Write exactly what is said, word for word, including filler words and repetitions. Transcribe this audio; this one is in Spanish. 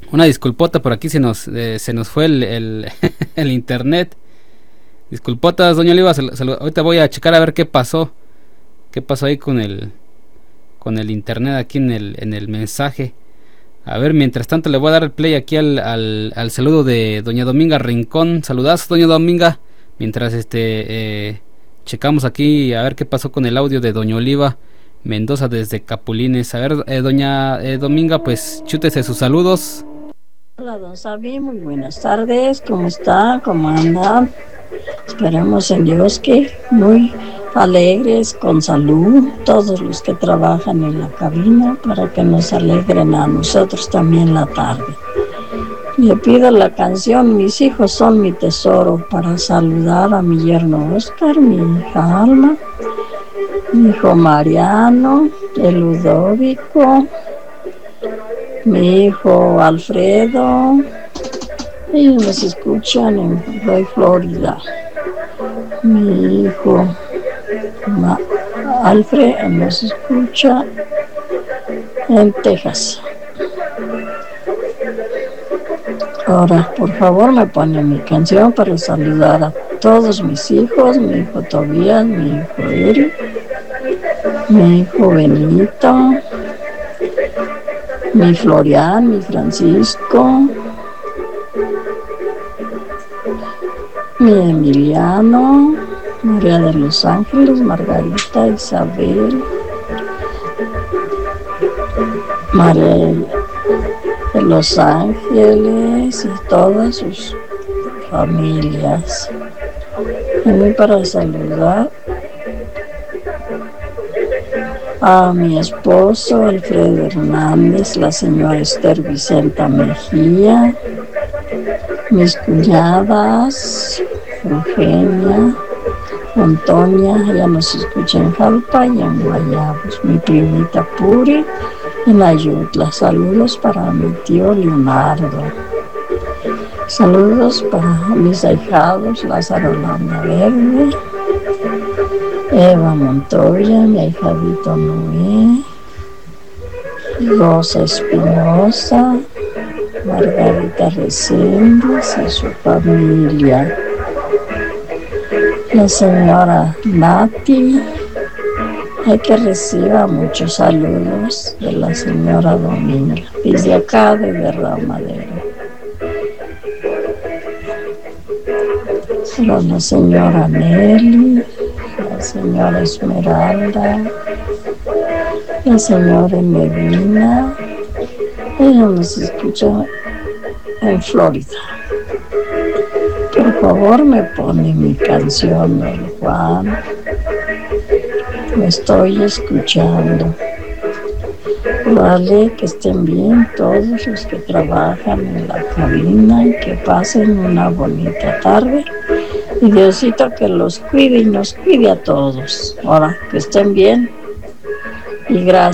Una disculpota, por aquí se nos eh, se nos fue el, el, el internet. Disculpotas, doña Oliva, sal, sal, ahorita voy a checar a ver qué pasó. ¿Qué pasó ahí con el con el internet aquí en el en el mensaje? A ver, mientras tanto le voy a dar el play aquí al, al, al saludo de doña Dominga Rincón. Saludazos, doña Dominga. Mientras este eh, checamos aquí a ver qué pasó con el audio de doña Oliva Mendoza desde Capulines. A ver, eh, doña eh, Dominga, pues chútese sus saludos. Hola, don Sabi, muy buenas tardes. ¿Cómo está? ¿Cómo anda? Esperemos en Dios que muy alegres, con salud, todos los que trabajan en la cabina, para que nos alegren a nosotros también la tarde. Le pido la canción Mis hijos son mi tesoro, para saludar a mi yerno Oscar, mi hija Alma, mi hijo Mariano, el Ludovico, mi hijo Alfredo. Ellos nos escuchan en Roy, Florida. Mi hijo Ma- Alfred nos escucha en Texas. Ahora, por favor, me pone mi canción para saludar a todos mis hijos, mi hijo Tobías, mi hijo Eric, mi hijo Benito, mi Florian, mi Francisco, mi Emiliano, María de los Ángeles, Margarita, Isabel, María de los Ángeles y todas sus familias. También para saludar a mi esposo Alfredo Hernández, la señora Esther Vicenta Mejía, mis cuñadas Eugenia, Antonia, ella nos escucha en Jalpa y en Guayabos, mi primita Puri en Ayutla. Saludos para mi tío Leonardo. Saludos para mis ahijados Lázaro Landa Verde, Eva Montoya, mi ahijadito Noé, Rosa Espinosa, Margarita Reséndiz y su familia. La señora Nati, hay que reciba muchos saludos de la señora Dominga, desde acá de Derramadero. Pero la señora Nelly, la señora Esmeralda, la señora Medina, ella nos escucha en Florida. Por favor, me pone mi canción del Juan. Me estoy escuchando. Vale, que estén bien todos los que trabajan en la cabina y que pasen una bonita tarde. Y Diosito que los cuide y nos cuide a todos. Ahora, que estén bien y gracias.